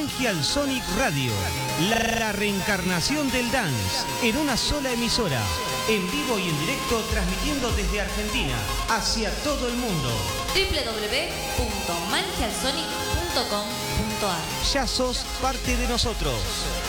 Magical Sonic Radio, la reencarnación del dance en una sola emisora, en vivo y en directo, transmitiendo desde Argentina hacia todo el mundo. www.magicalsonic.com.ar. Ya sos parte de nosotros.